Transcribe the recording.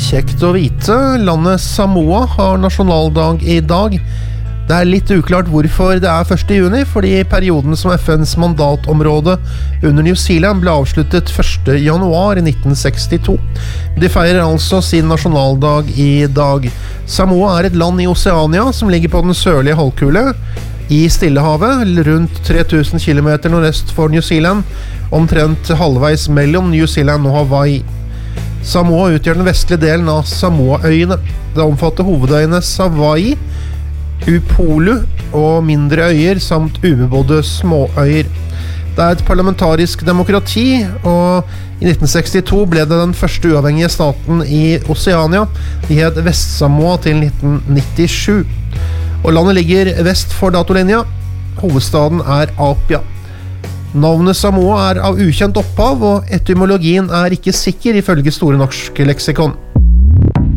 Kjekt å vite, landet Samoa har nasjonaldag I dag. Det litt uklart hvorfor det 1. juni, fordi perioden som FNs mandatområde under New Zealand ble avsluttet 1. januar I 1962. De feirer altså sin nasjonaldag I dag. Samoa et land I Oceania som ligger på den sørlige halvkule I Stillehavet, rundt 3000 kilometer nordøst for New Zealand, omtrent halvveis mellom New Zealand og Hawaii. Samoa utgjør den vestlige delen av Samoaøyene. Det omfatter hovedøyene Savaii, Upolu og mindre øyer samt ubebodde småøyer. Det et parlamentarisk demokrati, og I 1962 ble det den første uavhengige staten I Oceania. De het Vest-Samoa til 1997. Og landet ligger vest for datolinja. Hovedstaden Apia. Navnet Samoa av ukjent opphav, og etymologien ikke sikker ifølge Store norske leksikon.